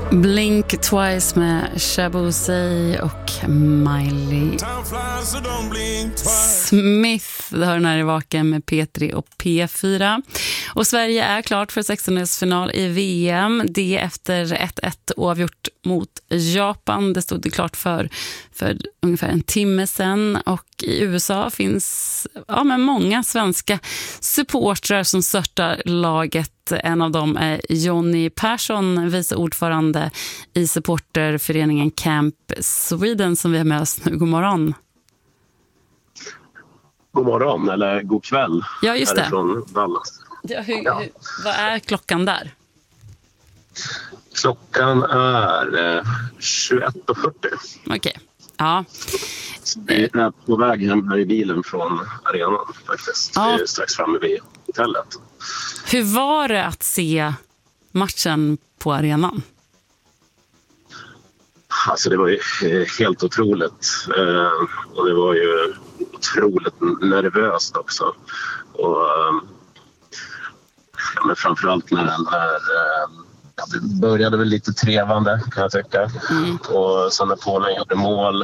Blink Twice med Shaboozey och Miley Smith. Det hör när det vaken med P3 och P4. Och Sverige är klart för 16-delsfinal i VM. Det efter 1-1 oavgjort mot Japan. Det stod det klart för ungefär en timme sedan. Och i USA finns många svenska supportrar som stöttar laget. En av dem är Jonny Persson, vice ordförande i supporterföreningen Camp Sweden som vi har med oss nu. God morgon. God morgon, eller god kväll. Ja, just det. Från Dallas. Ja, vad är klockan där? Klockan är 21:40. Okej. Ja. Vi är på väg hem här i bilen från arenan faktiskt. Ja. Vi är strax framme vid hotellet. Hur var det att se matchen på arenan? Alltså det var ju helt otroligt. Och det var ju otroligt nervöst också. Och men framförallt när det började väl lite trevande kan jag tycka. Och sen när Polen gjorde mål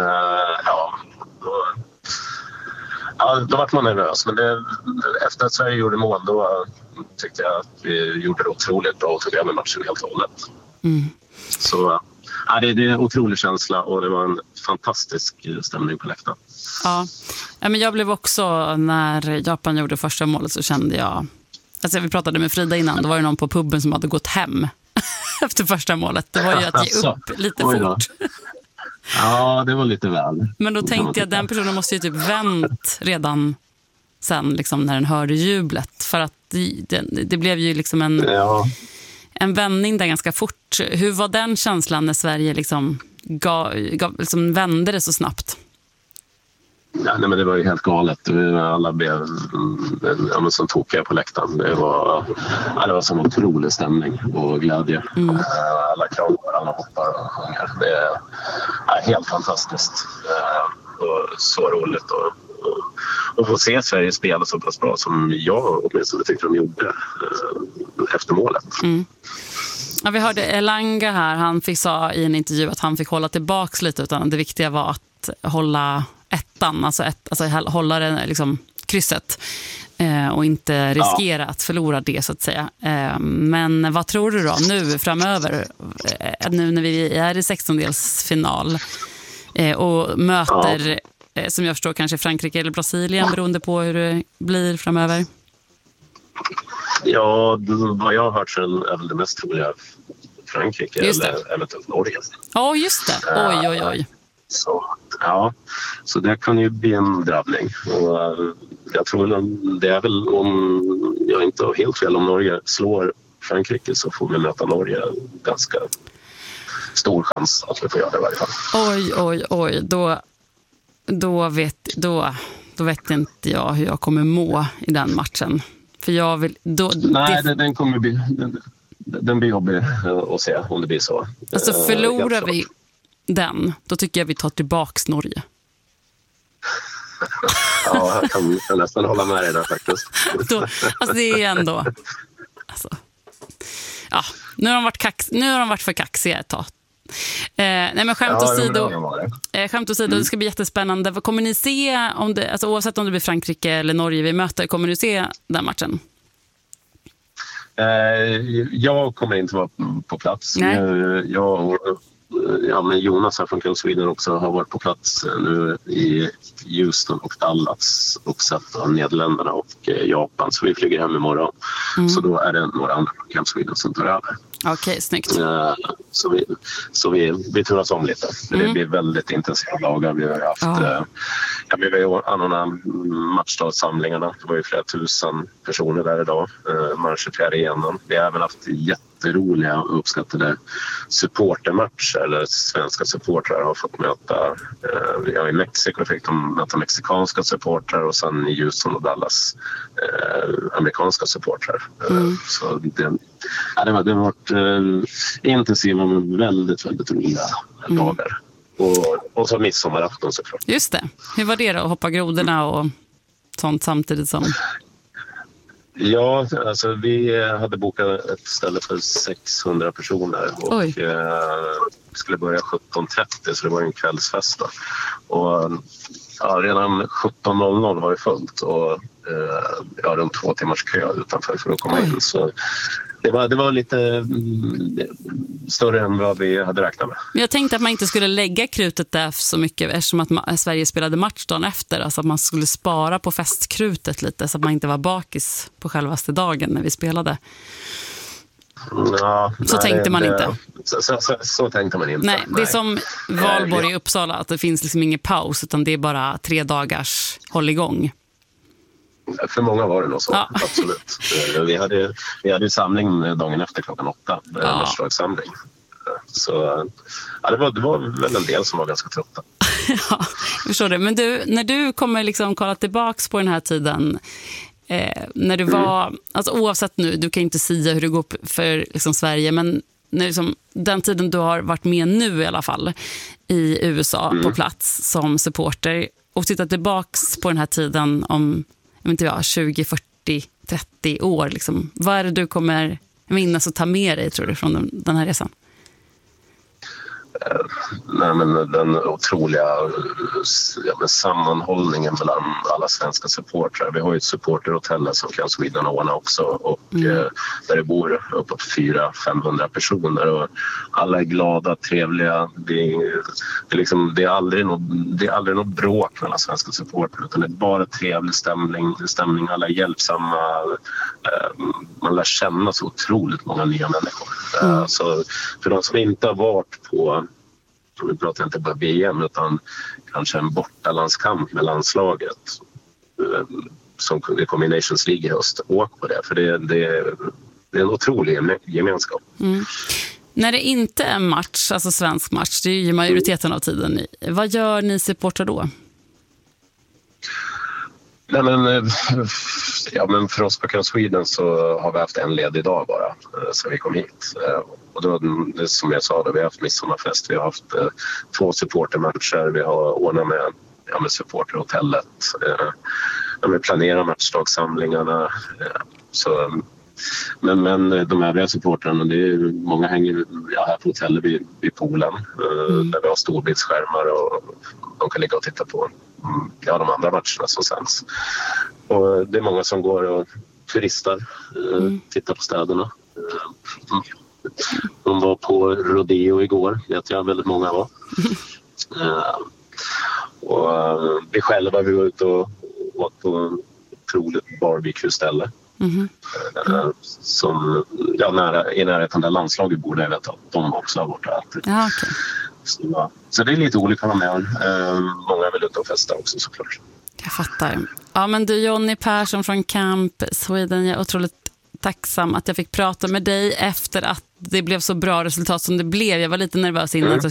då var man nervös. Men efter att Sverige gjorde mål då tyckte jag att vi gjorde det otroligt bra och tog över matchen helt och hållet. Så det är en otrolig känsla och det var en fantastisk stämning på läktaren. Ja, men jag blev också, när Japan gjorde första målet så kände jag, alltså vi pratade med Frida innan, då var det någon på pubben som hade gått hem efter första målet. Det var ju att ge upp lite fort. Ja, det var lite väl. Men då tänkte jag, den personen måste ju typ vänt redan sen liksom, när den hörde jublet. För att det blev ju liksom en vändning där ganska fort. Hur var den känslan när Sverige liksom vände det så snabbt? Ja, nej, men det var ju helt galet. Alla blev som tokiga på läktaren. Det var sån otrolig stämning och glädje. Alla kramar, alla hoppar och sjunger. Det är helt fantastiskt. Och så roligt att få se Sverige spela så pass bra som jag åtminstone tyckte de gjorde efter målet. Ja, vi hörde Elanga här. Han sa i en intervju att han fick hålla tillbaks lite, utan det viktiga var att hålla ettan, alltså hålla det, liksom, krysset och inte riskera att förlora det så att säga. Men vad tror du då nu framöver, nu när vi är i 16-delsfinal och möter som jag förstår kanske Frankrike eller Brasilien beroende på hur det blir framöver? Ja, vad jag har hört så är väl det mest troliga Frankrike eller eventuellt Norge. Ja, just det. Oj. Så det kan ju bli en drabbning. Och jag tror det är väl, om jag inte har helt fel, om Norge slår Frankrike så får vi möta Norge. Ganska stor chans att vi får göra det i varje fall. Oj. Då vet inte jag hur jag kommer må i den matchen. För jag vill... den kommer bli... Den blir jobbig att se om det blir så. Alltså förlorar vi den, då tycker jag vi tar tillbaks Norge. Ja, jag kan nästan hålla med dig där faktiskt. Alltså det är ändå... Alltså, ja, nu har de varit för kaxiga ett tag. Nej, men skämt åsido, det ska bli jättespännande. Vad kommer ni se, alltså, oavsett om det blir Frankrike eller Norge vi möter, kommer ni se den matchen? Jag kommer inte vara på plats. Men Jonas här från Camp Sweden också har varit på plats nu i Houston och Dallas och sett av Nederländerna och Japan. Så vi flyger hem imorgon. Så då är det några andra från Camp Sweden som tar över. Okej, snyggt. Så vi turas om lite. Det blir väldigt intensiva dagar. Vi har haft vi har anordnat matchdagssamlingarna. Det var ju flera tusen personer där idag. Matcher till arenan. Vi har även haft jätteroliga och uppskattade supportermatcher. Eller svenska supportrar har fått möta. I Mexiko fick de möta mexikanska supportrar och sen i Houston och Dallas amerikanska supportrar. Så det har varit intensiva men väldigt, väldigt roliga dagar. Och så midsommarafton såklart. Just det. Hur var det då att hoppa grodorna och sånt samtidigt som... Ja, alltså vi hade bokat ett ställe för 600 personer och vi skulle börja 17.30 så det var en kvällsfest då. Och redan 17.00 var det fullt och runt 2 timmars kö utanför för att komma in. Så det var lite större än vad vi hade räknat med. Jag tänkte att man inte skulle lägga krutet där så mycket eftersom att Sverige spelade match dagen efter. Alltså att man skulle spara på festkrutet lite så att man inte var bakis på självaste dagen när vi spelade. Ja, så tänkte man inte. Så tänkte man inte. Nej, det är som Valborg i Uppsala att det finns liksom ingen paus utan det är bara 3 dagars håll igång. För många var det nog så, ja. Absolut. Vi hade samling dagen efter 8:00, matchdagssamling. Så det var väl en del som var ganska trötta. Ja, jag förstår det. Men du, när du kommer liksom kolla tillbaks på den här tiden, när du var, alltså oavsett nu, du kan inte säga hur det går för liksom Sverige, men när liksom, den tiden du har varit med nu i alla fall i USA på plats som supporter och tittar tillbaks på den här tiden om 20, 40, 30 år. Liksom. Vad är det du kommer minnas och ta med dig, tror du, från den här resan? Nej, men den otroliga sammanhållningen mellan alla svenska supportrar. Vi har ju ett supporterhotell som Camp Sweden ordnar också och där det bor uppåt 400-500 personer och alla är glada, trevliga. Det är aldrig något bråk mellan svenska supportrar utan det är bara trevlig stämning, alla är hjälpsamma. Man lär känna så otroligt många nya människor. Så för de som inte har varit på, vi pratar inte bara VM utan kanske en bortalandskamp med landslaget som det kom i Nations League i höst, åk på det, för det är en otrolig gemenskap. När det inte är match, alltså svensk match, det är ju majoriteten av tiden, vad gör ni supportrar då? Nej, men för oss på Camp Sweden så har vi haft en ledig dag bara så vi kom hit. Och då, det som jag sa, vi har haft midsommarfest, vi har haft 2 supportermatcher, vi har ordnat med supporterhotellet, vi planerar matchdagssamlingarna. Så, men de övriga supportrarna, många hänger här på hotellet vid poolen där vi har storbildsskärmar och de kan ligga och titta på de andra matcherna som sänds. Och det är många som går och turistar, tittar på städerna. De var på rodeo igår, vet jag väldigt många var. Och vi själva var ute och åt på ett otroligt barbecue-ställe. Som i närheten där landslaget borde, jag vet att de också har varit där. Ja, okay. Så det är lite olika med. Många vill ut och festa också såklart. Jag fattar. Ja, men du, Jonny Persson från Camp Sweden, jag är otroligt tacksam att jag fick prata med dig efter att det blev så bra resultat som det blev. Jag var lite nervös innan